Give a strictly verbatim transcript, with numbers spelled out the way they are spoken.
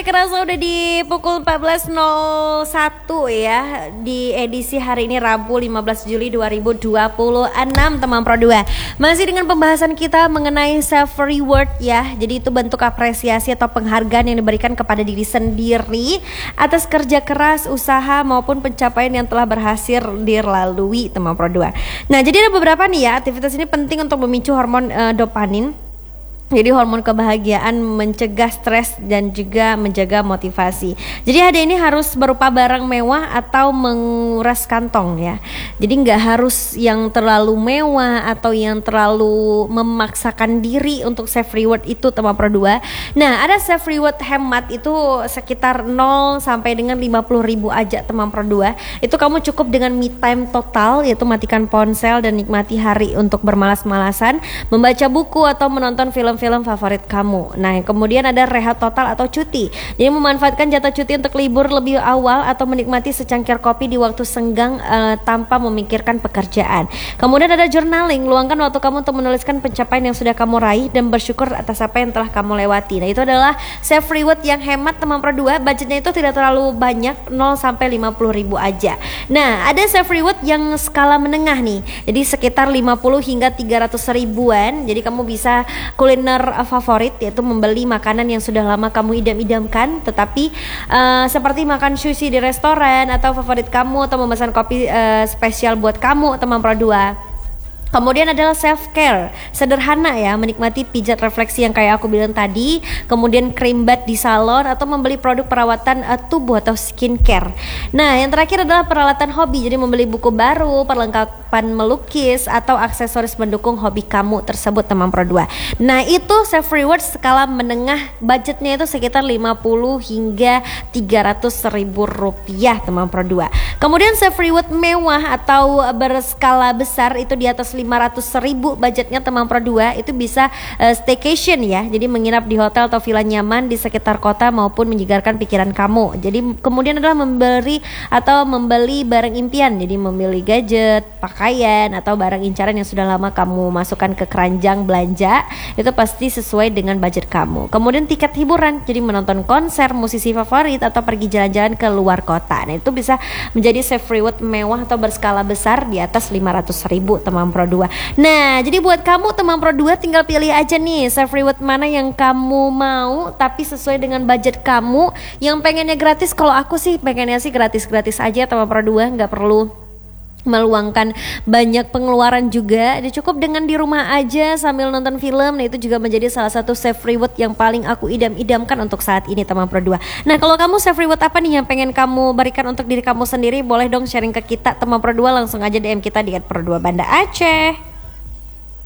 kerasa udah di pukul empat belas nol satu ya, di edisi hari ini Rabu lima belas Juli dua ribu dua puluh enam teman Pro dua. Masih dengan pembahasan kita mengenai self reward ya. Jadi itu bentuk apresiasi atau penghargaan yang diberikan kepada diri sendiri atas kerja keras, usaha maupun pencapaian yang telah berhasil dilalui teman Pro dua. Nah, jadi ada beberapa nih ya, aktivitas ini penting untuk memicu hormon uh, dopamin. Jadi hormon kebahagiaan, mencegah stres dan juga menjaga motivasi. Jadi hadiah ini harus berupa barang mewah atau menguras kantong ya. Jadi nggak harus yang terlalu mewah atau yang terlalu memaksakan diri untuk self reward itu teman Pro dua. Nah, ada self reward hemat itu sekitar nol sampai dengan lima puluh ribu aja teman Pro dua. Itu kamu cukup dengan me time total, yaitu matikan ponsel dan nikmati hari untuk bermalas-malasan, membaca buku atau menonton film film favorit kamu. Nah, kemudian ada rehat total atau cuti. Jadi memanfaatkan jatah cuti untuk libur lebih awal atau menikmati secangkir kopi di waktu senggang uh, tanpa memikirkan pekerjaan. Kemudian ada journaling, luangkan waktu kamu untuk menuliskan pencapaian yang sudah kamu raih dan bersyukur atas apa yang telah kamu lewati. Nah, itu adalah self reward yang hemat teman Pro dua. Budgetnya itu tidak terlalu banyak, nol sampai lima puluh ribu aja. Nah, ada self reward yang skala menengah nih. Jadi sekitar lima puluh hingga tiga ratus ribuan. Jadi kamu bisa kuliner favorit, yaitu membeli makanan yang sudah lama kamu idam-idamkan, tetapi uh, seperti makan sushi di restoran atau favorit kamu, atau memesan kopi uh, spesial buat kamu teman Pro dua. Kemudian adalah self care, sederhana ya, menikmati pijat refleksi yang kayak aku bilang tadi, kemudian cream bath di salon atau membeli produk perawatan uh, tubuh atau skincare. Nah, yang terakhir adalah peralatan hobi, jadi membeli buku baru, perlengkapan melukis atau aksesoris mendukung hobi kamu tersebut teman Pro dua. Nah, itu self reward skala menengah, budgetnya itu sekitar lima puluh hingga tiga ratus ribu rupiah teman Pro dua. Kemudian self reward mewah atau berskala besar itu di atas lima ratus ribu budgetnya teman Pro dua, itu bisa uh, staycation ya, jadi menginap di hotel atau villa nyaman di sekitar kota maupun menyegarkan pikiran kamu. Jadi kemudian adalah membeli atau membeli barang impian, jadi membeli gadget, pakaian atau barang incaran yang sudah lama kamu masukkan ke keranjang belanja, itu pasti sesuai dengan budget kamu. Kemudian tiket hiburan, jadi menonton konser musisi favorit atau pergi jalan-jalan ke luar kota. Nah, itu bisa menjadi self reward mewah atau berskala besar di atas lima ratus ribu teman Pro dua. Nah, jadi buat kamu teman Pro dua tinggal pilih aja nih self reward mana yang kamu mau tapi sesuai dengan budget kamu. Yang pengennya gratis, kalau aku sih pengennya sih gratis-gratis aja teman Pro dua, nggak perlu meluangkan banyak pengeluaran juga. Dia cukup dengan di rumah aja sambil nonton film. Nah, itu juga menjadi salah satu self reward yang paling aku idam-idamkan untuk saat ini teman Pro dua. Nah, kalau kamu self reward apa nih yang pengen kamu berikan untuk diri kamu sendiri? Boleh dong sharing ke kita teman Pro dua, langsung aja D M kita di et pro dua Banda Aceh.